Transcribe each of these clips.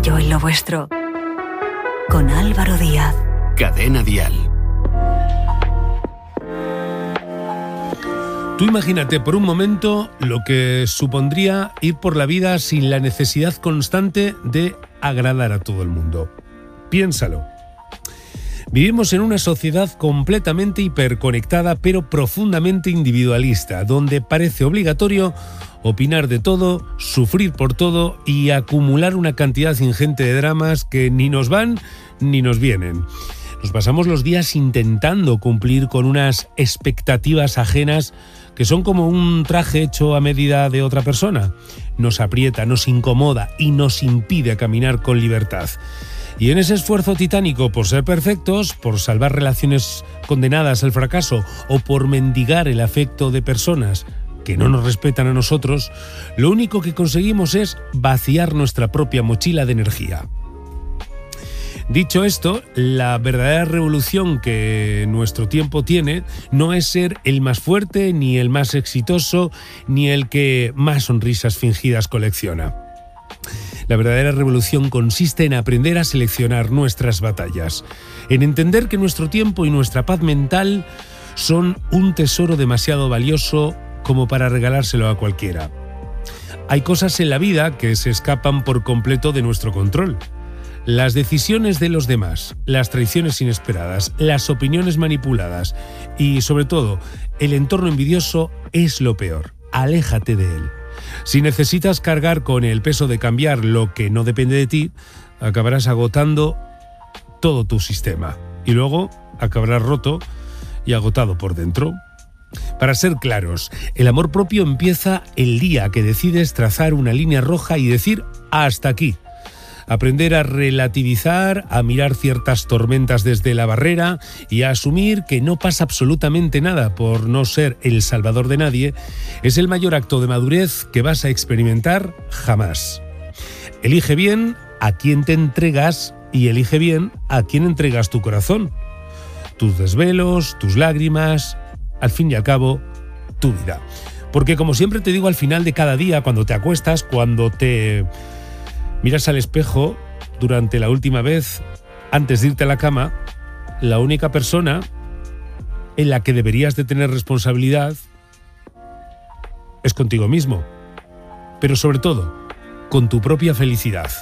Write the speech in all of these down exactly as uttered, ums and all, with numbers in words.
falló en lo vuestro? Con Álvaro Díaz. Cadena Dial. Tú imagínate por un momento lo que supondría ir por la vida sin la necesidad constante de agradar a todo el mundo. Piénsalo. Vivimos en una sociedad completamente hiperconectada, pero profundamente individualista, donde parece obligatorio opinar de todo, sufrir por todo y acumular una cantidad ingente de dramas que ni nos van ni nos vienen. Nos pasamos los días intentando cumplir con unas expectativas ajenas que son como un traje hecho a medida de otra persona. Nos aprieta, nos incomoda y nos impide caminar con libertad. Y en ese esfuerzo titánico por ser perfectos, por salvar relaciones condenadas al fracaso o por mendigar el afecto de personas que no nos respetan a nosotros, lo único que conseguimos es vaciar nuestra propia mochila de energía. Dicho esto, la verdadera revolución que nuestro tiempo tiene no es ser el más fuerte, ni el más exitoso, ni el que más sonrisas fingidas colecciona. La verdadera revolución consiste en aprender a seleccionar nuestras batallas, en entender que nuestro tiempo y nuestra paz mental son un tesoro demasiado valioso como para regalárselo a cualquiera. Hay cosas en la vida que se escapan por completo de nuestro control. Las decisiones de los demás, las traiciones inesperadas, las opiniones manipuladas y, sobre todo, el entorno envidioso es lo peor. Aléjate de él. Si necesitas cargar con el peso de cambiar lo que no depende de ti, acabarás agotando todo tu sistema y luego acabarás roto y agotado por dentro. Para ser claros, el amor propio empieza el día que decides trazar una línea roja y decir hasta aquí. Aprender a relativizar, a mirar ciertas tormentas desde la barrera y a asumir que no pasa absolutamente nada por no ser el salvador de nadie, es el mayor acto de madurez que vas a experimentar jamás. Elige bien a quién te entregas y elige bien a quién entregas tu corazón, tus desvelos, tus lágrimas, al fin y al cabo, tu vida. Porque como siempre te digo al final de cada día, cuando te acuestas, cuando te miras al espejo durante la última vez, antes de irte a la cama, la única persona en la que deberías de tener responsabilidad es contigo mismo, pero sobre todo, con tu propia felicidad.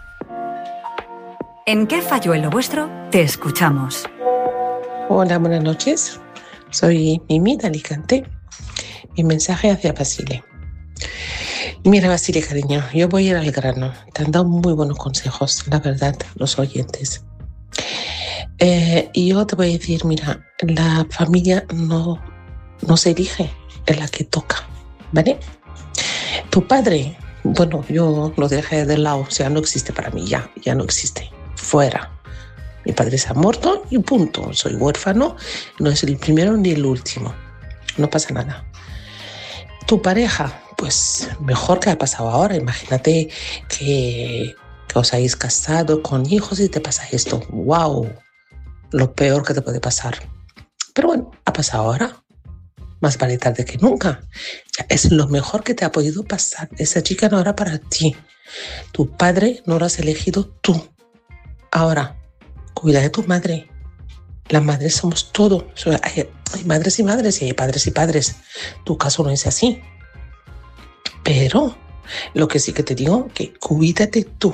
¿En qué falló en lo vuestro? Te escuchamos. Hola, buenas noches. Soy Mimi de Alicante. Mi mensaje hacia Basile. Mira, Basile, cariño, yo voy a ir al grano. Te han dado muy buenos consejos, la verdad, los oyentes. Eh, y yo te voy a decir, mira, la familia no, no se elige, es la que toca, ¿vale? Tu padre, bueno, yo lo dejé de lado, o sea, no existe para mí, ya, ya no existe, fuera. Mi padre se ha muerto y punto, soy huérfano, no es el primero ni el último, no pasa nada. Tu pareja, pues mejor que ha pasado ahora. Imagínate que, que os hayáis casado con hijos y te pasa esto. ¡Wow! Lo peor que te puede pasar. Pero bueno, ha pasado ahora. Más vale tarde que nunca. Ya es lo mejor que te ha podido pasar. Esa chica no era para ti. Tu padre no lo has elegido tú. Ahora, cuida de tu madre. Las madres somos todo. Hay, hay madres y madres y hay padres y padres. Tu caso no es así. Pero lo que sí que te digo, que cuídate tú.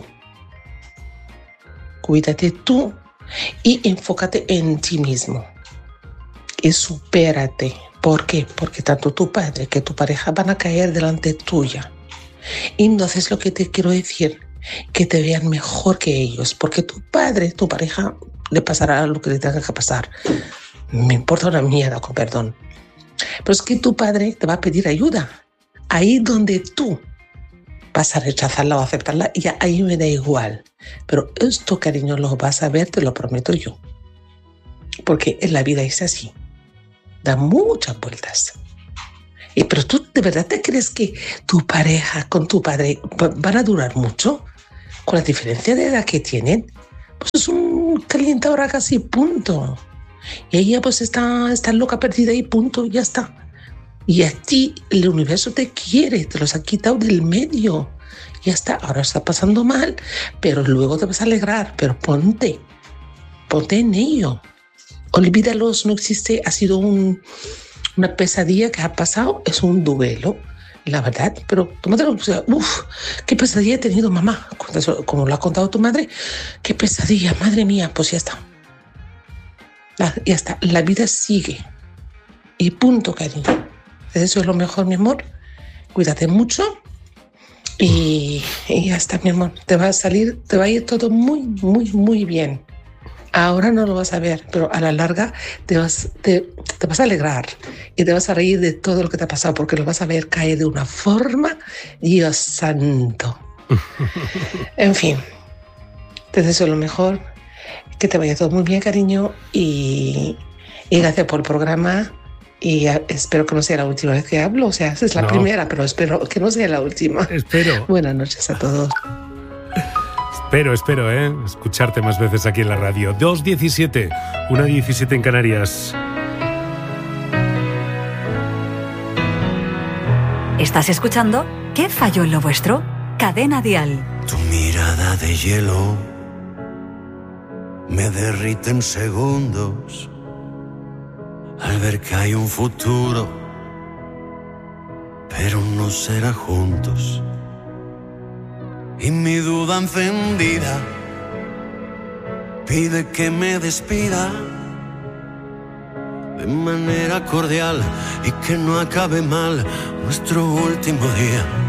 Cuídate tú y enfócate en ti mismo. Y supérate. ¿Por qué? Porque tanto tu padre que tu pareja van a caer delante tuya. Y entonces lo que te quiero decir, que te vean mejor que ellos. Porque tu padre, tu pareja, le pasará lo que le tenga que pasar. Me importa una mierda, con perdón. Pero es que tu padre te va a pedir ayuda. Ahí donde tú vas a rechazarla o aceptarla, ya ahí me da igual. Pero esto, cariño, lo vas a ver, te lo prometo yo. Porque en la vida es así. Da muchas vueltas. Y, pero tú, ¿de verdad te crees que tu pareja con tu padre van a durar mucho? Con la diferencia de edad que tienen, pues es un calientador a casi punto. Y ella pues está, está loca, perdida y punto, ya está. Y a ti el universo te quiere, te los ha quitado del medio. ya está, ahora está pasando mal, pero luego te vas a alegrar, pero ponte, ponte en ello. Olvídalos, no existe, ha sido un, una pesadilla que ha pasado, es un duelo, la verdad, pero tómatelo, o sea, uff, qué pesadilla he tenido, mamá, como lo ha contado tu madre, qué pesadilla, madre mía, pues ya está. La, ya está, la vida sigue. Y punto, cariño. Eso es lo mejor, mi amor. Cuídate mucho. Y, y ya está, mi amor. Te va a salir, te va a ir todo muy, muy, muy bien. Ahora no lo vas a ver, pero a la larga te vas, te, te vas a alegrar y te vas a reír de todo lo que te ha pasado, porque lo vas a ver caer de una forma, Dios santo. En fin, te deseo lo mejor, que te vaya todo muy bien, cariño, y, y gracias por el programa. Y espero que no sea la última vez que hablo, o sea, esa es la no. primera, pero espero que no sea la última. Espero. Buenas noches a todos. Espero, espero, ¿eh? Escucharte más veces aquí en la radio. dos diecisiete, una diecisiete en Canarias. ¿Estás escuchando? ¿Qué falló en lo vuestro? Cadena Dial. Tu mirada de hielo me derrite en segundos al ver que hay un futuro, pero no será juntos. Y mi duda encendida pide que me despida de manera cordial y que no acabe mal nuestro último día.